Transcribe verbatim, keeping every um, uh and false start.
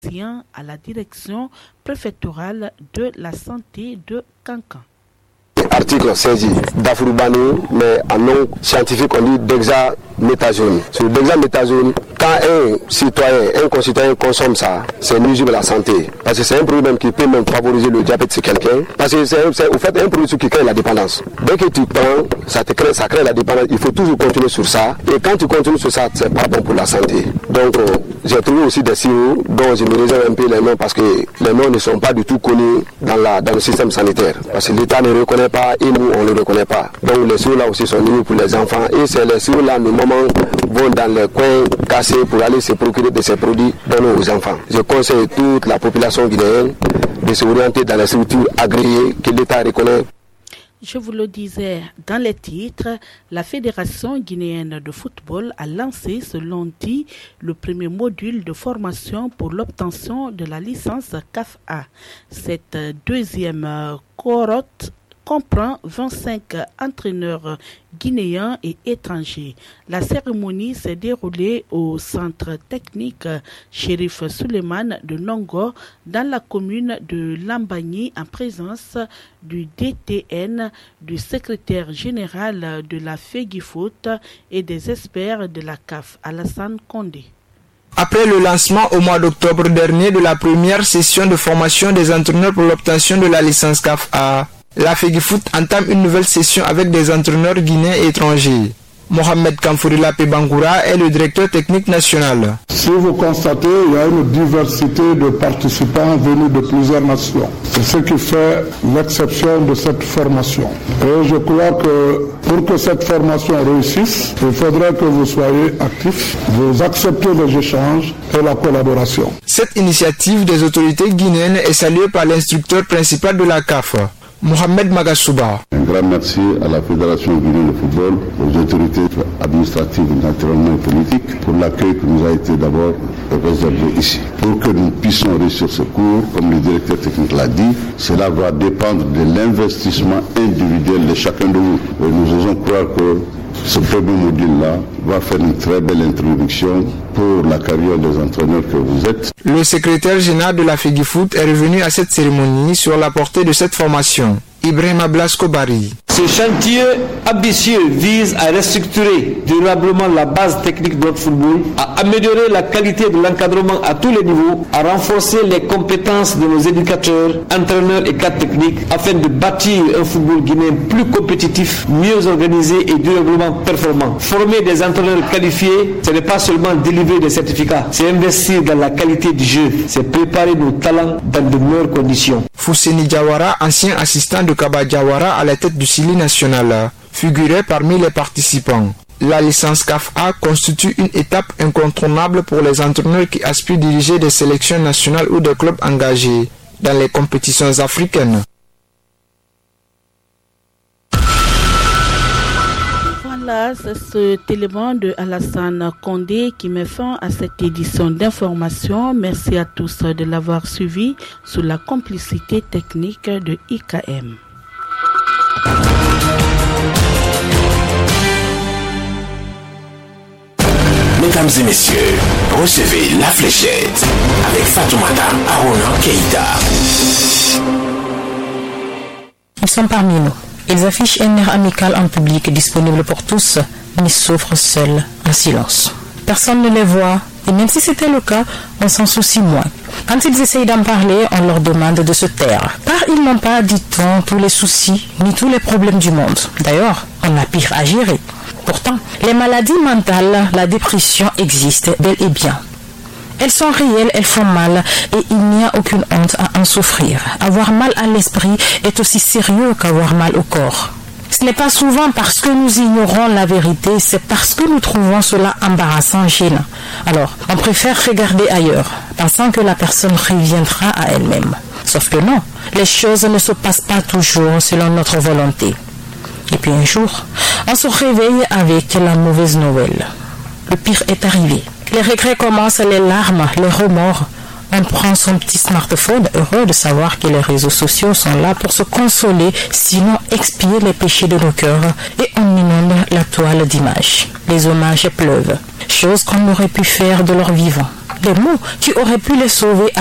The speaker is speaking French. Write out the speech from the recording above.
à la direction préfectorale de la santé de Kankan. Article seize d'Afroubani, mais en nom scientifique on dit dexaméthasone. Sur le dexaméthasone, quand un citoyen, un concitoyen consomme ça, c'est nuisible à la santé. Parce que c'est un produit même qui peut même favoriser le diabète chez quelqu'un. Parce que c'est, c'est au fait un produit qui crée la dépendance. Dès que tu prends, ça te crée, ça crée la dépendance. Il faut toujours continuer sur ça. Et quand tu continues sur ça, c'est pas bon pour la santé. Donc euh, j'ai trouvé aussi des sirops dont je me réserve un peu les noms parce que les noms ne sont pas du tout connus dans, la, dans le système sanitaire. Parce que l'État ne reconnaît pas et nous on ne le reconnaît pas. Donc les sirops là aussi sont nuls pour les enfants. Et c'est les sirops là, nos mamans vont dans les coins cassés pour aller se procurer de ces produits donnés aux enfants. Je conseille toute la population guinéenne de s'orienter dans les structures agréées que l'État reconnaît. Je vous le disais dans les titres, la Fédération guinéenne de football a lancé ce lundi le premier module de formation pour l'obtention de la licence C A F A. Cette deuxième cohorte comprend vingt-cinq entraîneurs guinéens et étrangers. La cérémonie s'est déroulée au centre technique Chérif Souleymane de Nongo dans la commune de Lambagny en présence du D T N, du secrétaire général de la FEGIFOOT et des experts de la C A F, Alassane Condé. Après le lancement au mois d'octobre dernier de la première session de formation des entraîneurs pour l'obtention de la licence C A F A, la FEGIFOOT entame une nouvelle session avec des entraîneurs guinéens et étrangers. Mohamed Kamfourila Pebangoura est le directeur technique national. Si vous constatez, il y a une diversité de participants venus de plusieurs nations. C'est ce qui fait l'exception de cette formation. Et je crois que pour que cette formation réussisse, il faudrait que vous soyez actifs, vous acceptez les échanges et la collaboration. Cette initiative des autorités guinéennes est saluée par l'instructeur principal de la C A F, Mohamed Magasuba. Un grand merci à la Fédération guinéenne de football, aux autorités administratives, naturellement et politiques, pour l'accueil qui nous a été d'abord réservé ici. Pour que nous puissions réussir ce cours, comme le directeur technique l'a dit, cela va dépendre de l'investissement individuel de chacun de vous. Et nous osons croire que ce premier module-là va faire une très belle introduction pour la carrière des entraîneurs que vous êtes. Le secrétaire général de la FEGIFOOT est revenu à cette cérémonie sur la portée de cette formation. Ibrahima Blasco Bari. Ce chantier ambitieux vise à restructurer durablement la base technique de notre football, à améliorer la qualité de l'encadrement à tous les niveaux, à renforcer les compétences de nos éducateurs, entraîneurs et cadres techniques, afin de bâtir un football guinéen plus compétitif, mieux organisé et durablement performant. Former des entraîneurs qualifiés, ce n'est pas seulement délivrer des certificats, c'est investir dans la qualité du jeu, c'est préparer nos talents dans de meilleures conditions. Fousseni Diawara, ancien assistant de Kaba Diawara à la tête du Sili national, figurait parmi les participants. La licence C A F A constitue une étape incontournable pour les entraîneurs qui aspirent à diriger des sélections nationales ou des clubs engagés dans les compétitions africaines. Voilà, c'est cet élément de Alassane Condé qui met fin à cette édition d'information. Merci à tous de l'avoir suivi sous la complicité technique de I K M. Mesdames et messieurs, recevez la fléchette avec Fatoumata Arona Keïta. Ils sont parmi nous. Ils affichent un air amical en public disponible pour tous, mais souffrent seuls, en silence. Personne ne les voit, et même si c'était le cas, on s'en soucie moins. Quand ils essayent d'en parler, on leur demande de se taire. Car ils n'ont pas, dit-on, tous les soucis, ni tous les problèmes du monde. D'ailleurs, on a pire à gérer. Pourtant, les maladies mentales, la dépression existent bel et bien. Elles sont réelles, elles font mal et il n'y a aucune honte à en souffrir. Avoir mal à l'esprit est aussi sérieux qu'avoir mal au corps. Ce n'est pas souvent parce que nous ignorons la vérité, c'est parce que nous trouvons cela embarrassant, gênant. Alors, on préfère regarder ailleurs, pensant que la personne reviendra à elle-même. Sauf que non, les choses ne se passent pas toujours selon notre volonté. Et puis un jour, on se réveille avec la mauvaise nouvelle. Le pire est arrivé. Les regrets commencent, les larmes, les remords. On prend son petit smartphone, heureux de savoir que les réseaux sociaux sont là pour se consoler, sinon expier les péchés de nos cœurs, et on inonde la toile d'images. Les hommages pleuvent, chose qu'on aurait pu faire de leur vivant. des mots qui auraient pu les sauver